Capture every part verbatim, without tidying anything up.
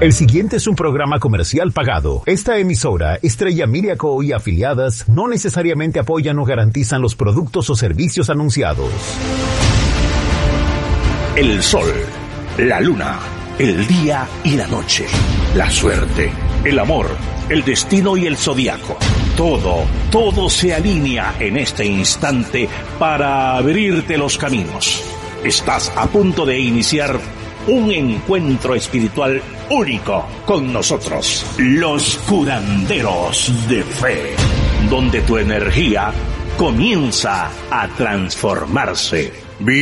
El siguiente es un programa comercial pagado. Esta emisora, Estrella Miriaco y afiliadas, no necesariamente apoyan o garantizan los productos o servicios anunciados. El sol, la luna, el día y la noche, la suerte, el amor, el destino y el zodiaco. Todo, todo se alinea en este instante para abrirte los caminos. Estás a punto de iniciar un encuentro espiritual único con nosotros, los curanderos de fe, donde tu energía comienza a transformarse.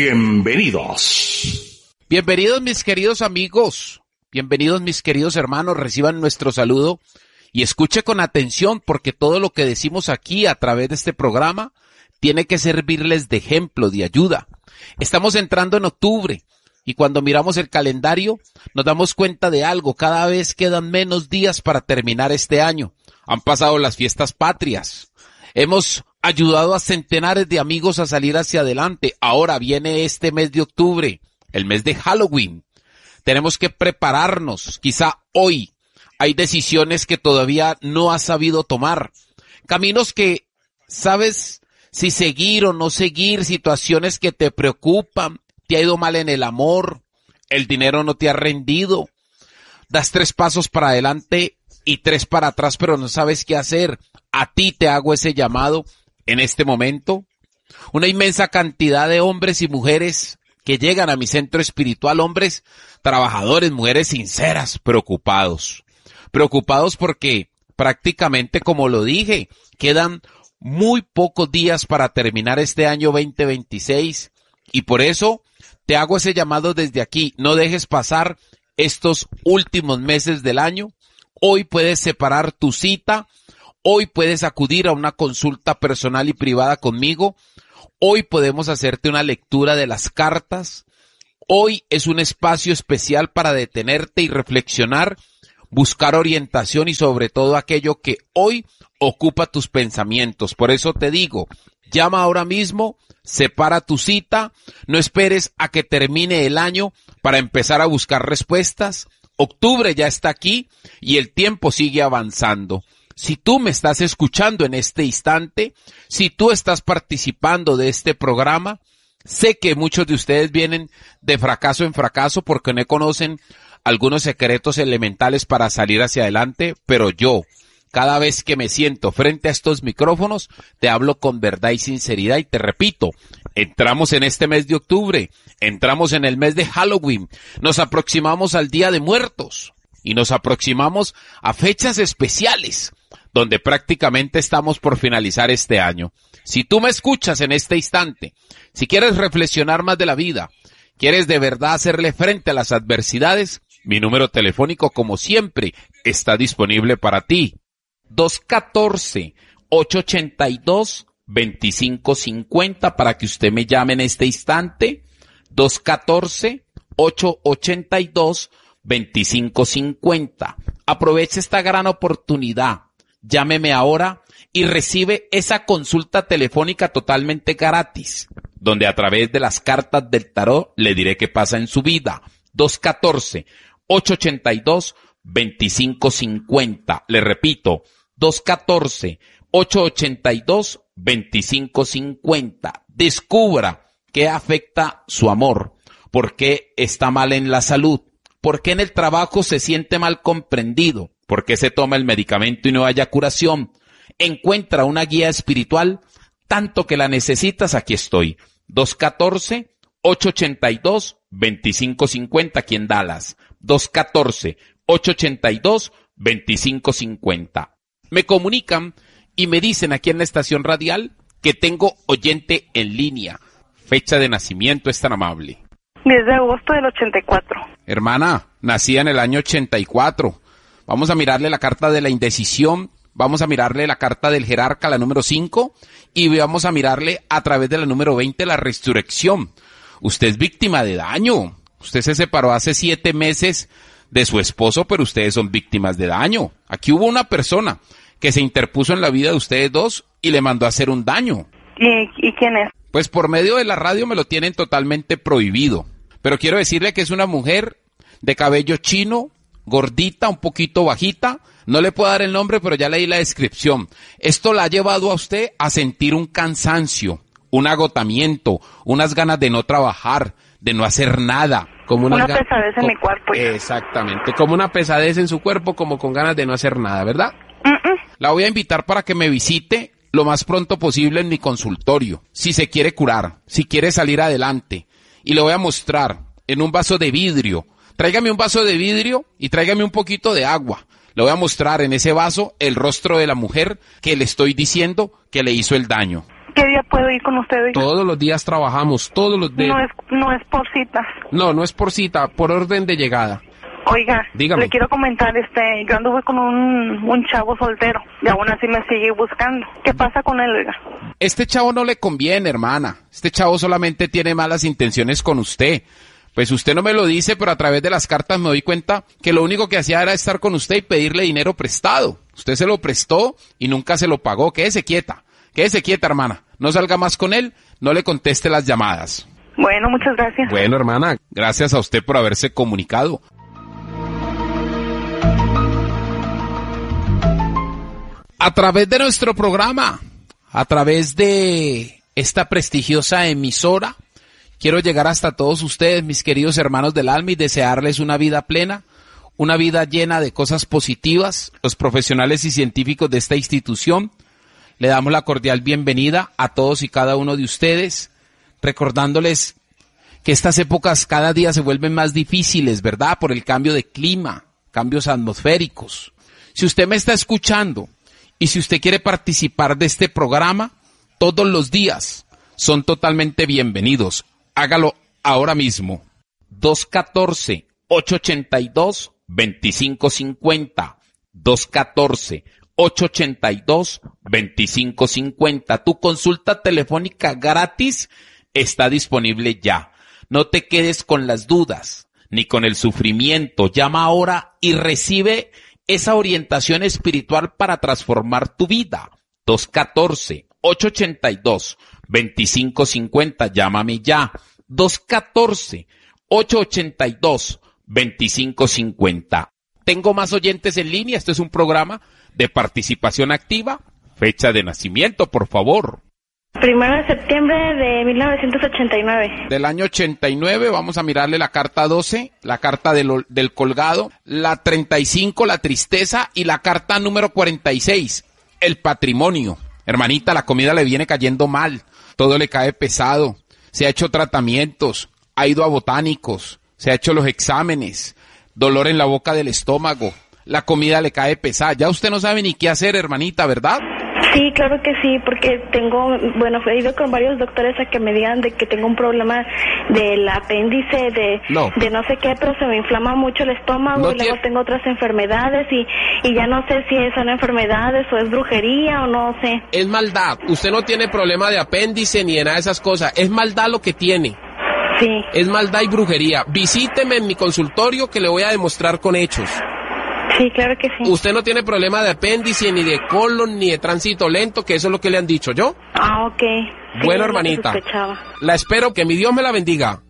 Bienvenidos. Bienvenidos mis queridos amigos, bienvenidos mis queridos hermanos, reciban nuestro saludo y escuche con atención porque todo lo que decimos aquí a través de este programa tiene que servirles de ejemplo, de ayuda. Estamos entrando en octubre. Y cuando miramos el calendario, nos damos cuenta de algo. Cada vez quedan menos días para terminar este año. Han pasado las fiestas patrias. Hemos ayudado a centenares de amigos a salir hacia adelante. Ahora viene este mes de octubre, el mes de Halloween. Tenemos que prepararnos. Quizá hoy hay decisiones que todavía no has sabido tomar. Caminos que sabes si seguir o no seguir, situaciones que te preocupan. Te ha ido mal en el amor, el dinero no te ha rendido, das tres pasos para adelante y tres para atrás, pero no sabes qué hacer. A ti te hago ese llamado en este momento. Una inmensa cantidad de hombres y mujeres que llegan a mi centro espiritual, hombres trabajadores, mujeres sinceras, preocupados. Preocupados porque prácticamente, como lo dije, quedan muy pocos días para terminar este año veinte veintiséis y por eso te hago ese llamado desde aquí. No dejes pasar estos últimos meses del año. Hoy puedes separar tu cita. Hoy puedes acudir a una consulta personal y privada conmigo. Hoy podemos hacerte una lectura de las cartas. Hoy es un espacio especial para detenerte y reflexionar, buscar orientación y sobre todo aquello que hoy ocupa tus pensamientos. Por eso te digo, llama ahora mismo, separa tu cita, no esperes a que termine el año para empezar a buscar respuestas. Octubre ya está aquí y el tiempo sigue avanzando. Si tú me estás escuchando en este instante, si tú estás participando de este programa, sé que muchos de ustedes vienen de fracaso en fracaso porque no conocen algunos secretos elementales para salir hacia adelante, pero yo, cada vez que me siento frente a estos micrófonos, te hablo con verdad y sinceridad y te repito, entramos en este mes de octubre, entramos en el mes de Halloween, nos aproximamos al Día de Muertos y nos aproximamos a fechas especiales donde prácticamente estamos por finalizar este año. Si tú me escuchas en este instante, si quieres reflexionar más de la vida, quieres de verdad hacerle frente a las adversidades, mi número telefónico como siempre está disponible para ti. dos uno cuatro, ocho ocho dos, dos cinco cinco cero para que usted me llame en este instante. dos uno cuatro, ocho ocho dos, dos cinco cinco cero. Aproveche esta gran oportunidad. Llámeme ahora y recibe esa consulta telefónica totalmente gratis, donde a través de las cartas del tarot le diré qué pasa en su vida. dos uno cuatro, ocho ocho dos, dos cinco cinco cero. Le repito, dos uno cuatro, ocho ocho dos, dos cinco cinco cero. Descubra qué afecta su amor, por qué está mal en la salud, por qué en el trabajo se siente mal comprendido, por qué se toma el medicamento y no haya curación. Encuentra una guía espiritual, tanto que la necesitas, aquí estoy. dos uno cuatro, ocho ocho dos, dos cinco cinco cero aquí en Dallas. dos uno cuatro, ocho ocho dos, dos cinco cinco cero. Me comunican y me dicen aquí en la estación radial que tengo oyente en línea. Fecha de nacimiento es tan amable. diez de agosto del ochenta y cuatro. Hermana, nacida en el año ochenta y cuatro. Vamos a mirarle la carta de la indecisión, vamos a mirarle la carta del jerarca, la número cinco, y vamos a mirarle a través de la número veinte, la resurrección. Usted es víctima de daño. Usted se separó hace siete meses de su esposo, pero ustedes son víctimas de daño. Aquí hubo una persona que se interpuso en la vida de ustedes dos y le mandó a hacer un daño. ¿Y, y quién es? Pues por medio de la radio me lo tienen totalmente prohibido. Pero quiero decirle que es una mujer de cabello chino, gordita, un poquito bajita. No le puedo dar el nombre, pero ya leí la descripción. Esto la ha llevado a usted a sentir un cansancio, un agotamiento, unas ganas de no trabajar, de no hacer nada. Como una, Una ga- pesadez en co- mi cuerpo. ya. Exactamente, como una pesadez en su cuerpo, como con ganas de no hacer nada, ¿verdad? Mm-mm. La voy a invitar para que me visite lo más pronto posible en mi consultorio. Si se quiere curar, si quiere salir adelante. Y le voy a mostrar en un vaso de vidrio. Tráigame un vaso de vidrio y tráigame un poquito de agua. Le voy a mostrar en ese vaso el rostro de la mujer que le estoy diciendo que le hizo el daño. ¿Qué día puedo ir con ustedes? Todos los días trabajamos, todos los días. No es, no es por citas. No, no es por cita, por orden de llegada. Oiga, Dígame. le quiero comentar, este, yo anduve con un, un chavo soltero y aún así me sigue buscando. ¿Qué pasa con él, oiga? Este chavo no le conviene, hermana. Este chavo solamente tiene malas intenciones con usted. Pues usted no me lo dice, pero a través de las cartas me doy cuenta que lo único que hacía era estar con usted y pedirle dinero prestado. Usted se lo prestó y nunca se lo pagó. Quédese quieta, quédese quieta, hermana. No salga más con él, no le conteste las llamadas. Bueno, muchas gracias. Bueno, hermana, Gracias a usted por haberse comunicado. A través de nuestro programa, a través de esta prestigiosa emisora, quiero llegar hasta todos ustedes, mis queridos hermanos del alma, y desearles una vida plena, una vida llena de cosas positivas. Los profesionales y científicos de esta institución, le damos la cordial bienvenida a todos y cada uno de ustedes, recordándoles que estas épocas cada día se vuelven más difíciles, ¿verdad? Por el cambio de clima, cambios atmosféricos. Si usted me está escuchando y si usted quiere participar de este programa, todos los días son totalmente bienvenidos. Hágalo ahora mismo. dos uno cuatro, ocho ocho dos, dos cinco cinco cero. dos uno cuatro, ocho ocho dos, dos cinco cinco cero. Tu consulta telefónica gratis está disponible ya. No te quedes con las dudas ni con el sufrimiento. Llama ahora y recibe esa orientación espiritual para transformar tu vida. dos uno cuatro, ocho ocho dos, dos cinco cinco cero. Llámame ya. dos uno cuatro, ocho ocho dos, dos cinco cinco cero. Tengo más oyentes en línea. Este es un programa de participación activa. Fecha de nacimiento, por favor. Primero de septiembre de mil novecientos ochenta y nueve. Del año ochenta y nueve, vamos a mirarle la carta doce, la carta del, del colgado, la treinta y cinco, la tristeza, y la carta número cuarenta y seis, el patrimonio. Hermanita, la comida le viene cayendo mal, todo le cae pesado, se ha hecho tratamientos, ha ido a botánicos, se ha hecho los exámenes, dolor en la boca del estómago, la comida le cae pesada. Ya usted no sabe ni qué hacer, hermanita, ¿verdad? Sí, claro que sí, porque tengo, bueno, he ido con varios doctores a que me digan de que tengo un problema del apéndice, de No. de no sé qué, pero se me inflama mucho el estómago No y luego tiene- tengo otras enfermedades y, y ya no sé si son enfermedades o es brujería o no sé. es maldad. Usted no tiene problema de apéndice ni de nada de esas cosas. Es maldad lo que tiene. Sí, Es maldad y brujería. Visíteme en mi consultorio que le voy a demostrar con hechos. sí, claro que sí. Usted no tiene problema de apéndice, ni de colon, ni de tránsito lento, que eso es lo que le han dicho, ¿yo? Ah, ok. Sí, Bueno, es lo que hermanita. sospechaba. La espero, que mi Dios me la bendiga.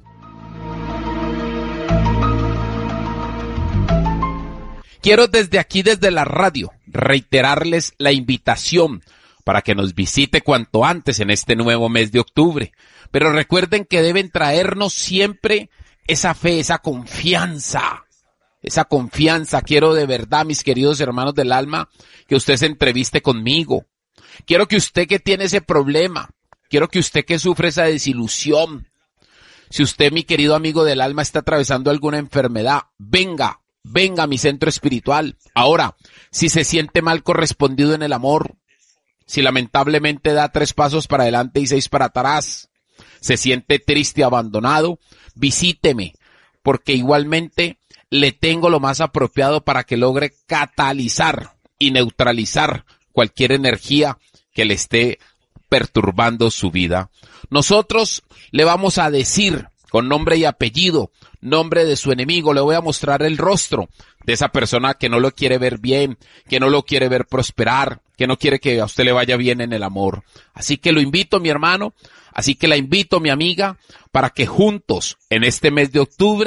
Quiero desde aquí, desde la radio, reiterarles la invitación para que nos visite cuanto antes en este nuevo mes de octubre. Pero recuerden que deben traernos siempre esa fe, esa confianza. Esa confianza. Quiero de verdad, mis queridos hermanos del alma, que usted se entreviste conmigo. Quiero que usted que tiene ese problema, quiero que usted que sufre esa desilusión, si usted, mi querido amigo del alma, está atravesando alguna enfermedad, venga, venga a mi centro espiritual. Ahora, si se siente mal correspondido en el amor, si lamentablemente da tres pasos para adelante y seis para atrás, se siente triste, abandonado, visíteme, porque igualmente le tengo lo más apropiado para que logre catalizar y neutralizar cualquier energía que le esté perturbando su vida. Nosotros le vamos a decir con nombre y apellido, nombre de su enemigo, le voy a mostrar el rostro de esa persona que no lo quiere ver bien, que no lo quiere ver prosperar, que no quiere que a usted le vaya bien en el amor. Así que lo invito, mi hermano, así que la invito, mi amiga, para que juntos en este mes de octubre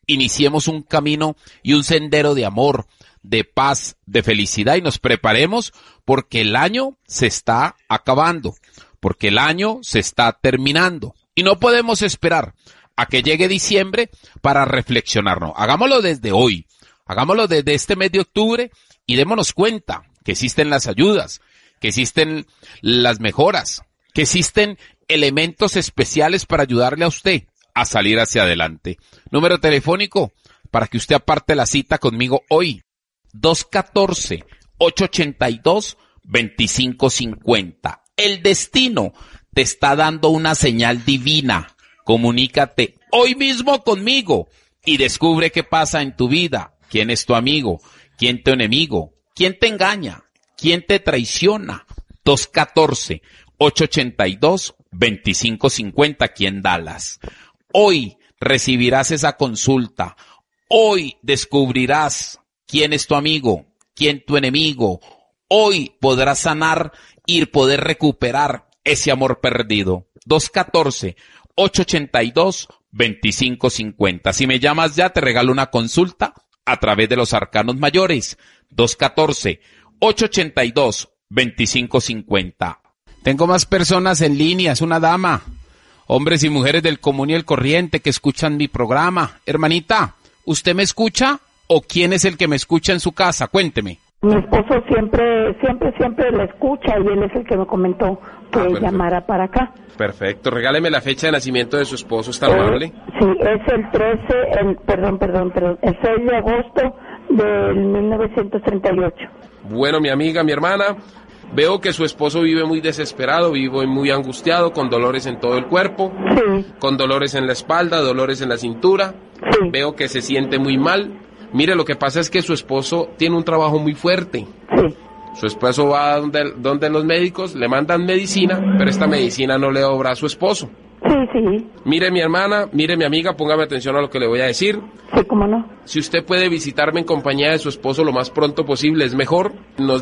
iniciemos un camino y un sendero de amor, de paz, de felicidad y nos preparemos porque el año se está acabando, porque el año se está terminando y no podemos esperar a que llegue diciembre para reflexionarnos. Hagámoslo desde hoy, hagámoslo desde este mes de octubre y démonos cuenta que existen las ayudas, que existen las mejoras, que existen elementos especiales para ayudarle a usted a salir hacia adelante. Número telefónico para que usted aparte la cita conmigo hoy. dos uno cuatro, ocho ocho dos, dos cinco cinco cero. El destino te está dando una señal divina. Comunícate hoy mismo conmigo y descubre qué pasa en tu vida. ¿Quién es tu amigo? ¿Quién tu enemigo? ¿Quién te engaña? ¿Quién te traiciona? dos uno cuatro, ocho ocho dos, dos cinco cinco cero aquí en Dallas. Hoy recibirás esa consulta. Hoy descubrirás quién es tu amigo, quién tu enemigo. Hoy podrás sanar y poder recuperar ese amor perdido. dos uno cuatro, ocho ocho dos, dos cinco cinco cero. Si me llamas ya, te regalo una consulta a través de los arcanos mayores. dos uno cuatro, ocho ocho dos, dos cinco cinco cero. Tengo más personas en línea, es una dama. Hombres y mujeres del común y el corriente que escuchan mi programa. Hermanita, ¿usted me escucha o quién es el que me escucha en su casa? Cuénteme. Mi esposo siempre, siempre, siempre la escucha y él es el que me comentó que Ah, llamara para acá. Perfecto, regáleme la fecha de nacimiento de su esposo, ¿está amable? Eh, sí, es el trece, el, perdón, perdón, perdón, el seis de agosto del mil novecientos treinta y ocho. Bueno, mi amiga, mi hermana, veo que su esposo vive muy desesperado, vive muy angustiado, con dolores en todo el cuerpo, Sí, con dolores en la espalda, dolores en la cintura. sí, Veo que se siente muy mal. Mire, lo que pasa es que su esposo tiene un trabajo muy fuerte. sí, Su esposo va donde, donde los médicos, le mandan medicina, pero esta medicina no le obra a su esposo. sí, sí, Mire, mi hermana, mire, mi amiga, póngame atención a lo que le voy a decir. sí, cómo no. Si usted puede visitarme en compañía de su esposo lo más pronto posible, es mejor. Nos